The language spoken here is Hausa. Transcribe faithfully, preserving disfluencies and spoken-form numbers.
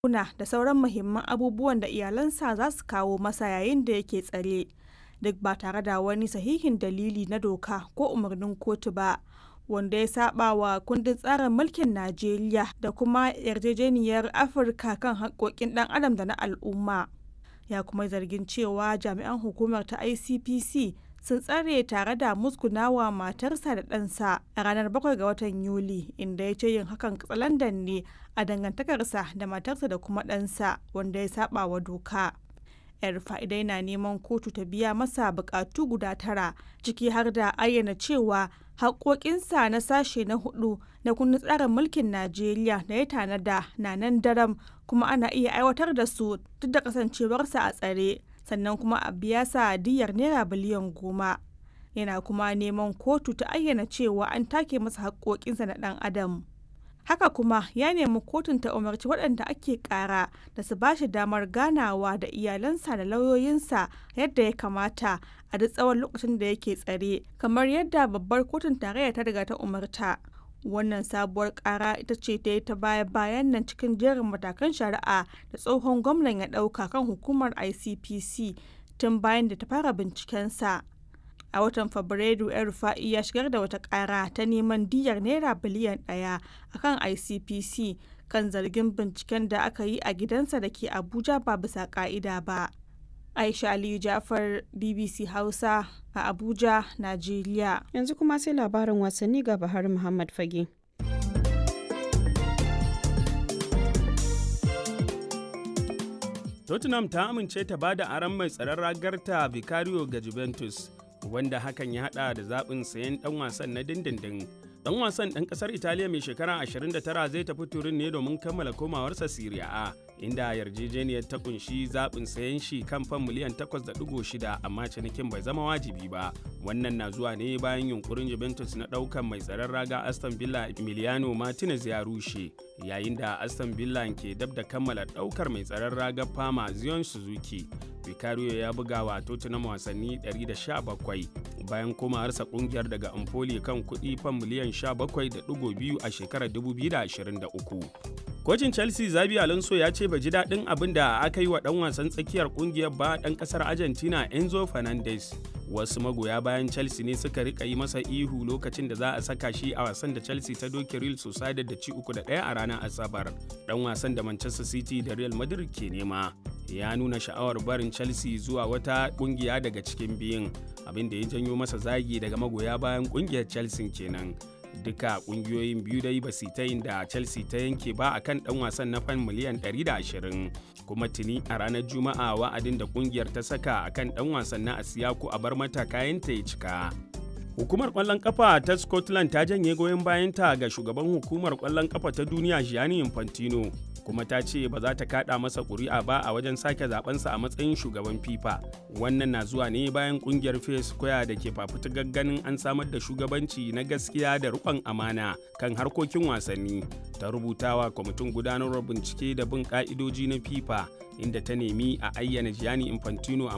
da sauran muhimman abubuwan da iyalansa za su kawo masa yayin da yake tsare, duk ba tare da wani sahihin dalili na doka ko umarnin kotu ba, wanda ya saba wa kundin tsarin mulkin Najeriya da kuma yarjejeniyar Afirka kan haƙƙoƙin ɗan adam da na al'umma. Ya kuma zargin cewa jami'an hukumar ta I C P C sun tsare tare da musgunawa matarsa da ɗansa a ranar bakwai ga watan Yuli, inda ya ce yin hakan katsalandan ne a dangantakarsa da matarsa da kuma ɗansa, wanda ya saba wa doka. El-Rufai dai na neman kotu ta biya masa bukatu guda tara, ciki har da ayyana cewa haƙoƙinsa na sashe na hudu na kundin tsarin mulkin Najeriya da ya tanada na nan daram kuma ana iya aiwatar da su duk da kasancewarsa a tsare, sannan kuma a biya sa diyyar naira biliyan goma. Yana kuma neman kotu ta ayyana cewa an take masa haƙoƙinsa na ɗan adam. Haka kuma ya nemi kotun ta umarci waɗanda ake ƙara da su ba shi damar ganawa da iyalansa da lauyoyinsa yadda ya kamata a duk tsawon lokacin da yake tsare, kamar yadda babbar kotun tarayya ta riga ta umarta. Wannan sabuwar ƙara ita ce ta yi ta baya-bayan nan cikin jerin matakan shari'a da tsohon gwamnan ya ɗauka kan hukumar I C P C tun bayan da ta fara bincikensa. A watan Fabrairu, El-Rufai ya shigar da wata ƙara ta neman diyyar naira biliyan ɗaya a kan I C P C kan zargin binciken da aka yi a gidansa da ke Abuja ba bisa ƙa'ida ba. Aisha Aliyu Jafar, B B C Hausa a Abuja, Najeriya. Yanzu kuma sai labarin wasanni ga Bahar Muhammad Fage. Tottenham ta amince ta bada aron mai tsaron ragarta Vicario ga Juventus, wanda hakan ya hada da zaɓin sayen ɗan wasan na dindindin. Ɗan wasan ɗan ƙasar Italiya mai shekara ashirin da tara zai tafi Turin ne domin kammala komawarsa Serie A, inda yarjejeniyar ta kunshi zaɓin sayen shi kan fan miliyan takwas da ɗigo shida, amma cinikin bai zama wajibi ba. Wannan na zuwa ne bayan yunkurin Juventus na ɗaukan mai tsaron raga Aston Villa Emiliano Martinez ya rushe, yayin da Aston Villa ke dab da kammala ɗaukar mai tsaron raga Parma Zion Suzuki. Vicario ya buga wa Tottenham wasanni ɗari da sha bakwai bayan komawarsa kungiyar daga Empoli kan kuɗi fan miliyan sha bakwai da ɗigo biyu a shekarar dubu biyu da ashirin da uku. Kocin Chelsea Xabi Alonso ya ce bai ji daɗin abin da aka yi wa ɗan wasan tsakiyar kungiyar ba ɗan ƙasar Argentina Enzo Fernandez. Wasu magoya bayan Chelsea ne suka rika yi masa ihu lokacin da za a saka shi a wasan da Chelsea ta doke Real Sociedad da ci uku da ɗaya a ranar Asabar. Ɗan wasan da Manchester City da Real Madrid ke nema ya nuna sha'awar barin Chelsea zuwa wata kungiya daga cikin biyun, abin da ya janyo masa zagi daga magoya bayan kungiyar Chelsea kenan. Duka kungiyoyin biyu dai ba su ta yin da Chelsea ta yanke ba akan dan wasan na fan miliyan ɗari da ashirin, kuma tuni a ranar Juma'a wa'adin da kungiyar ta saka akan dan wasan na Asiyaku a bar mata kayanta ya cika. Hukumar ƙwallon ƙafa ta Scotland ta janye goyon bayanta ga shugaban hukumar ƙwallon ƙafa ta duniya Gianni Infantino, kuma ta ce ba za ta kada masa ƙuri'a ba a wajen sake zabensa a matsayin shugaban FIFA. Wannan na zuwa ne bayan kungiyar Fair Square da ke fafutukar ganin an samar da shugabanci na gaskiya da riƙon amana kan harkokin wasanni, ta rubutawa kwamitin gudanarwar bincike da bin ƙa'idoji na FIFA, inda ta nemi a ayyana Gianni Infantino a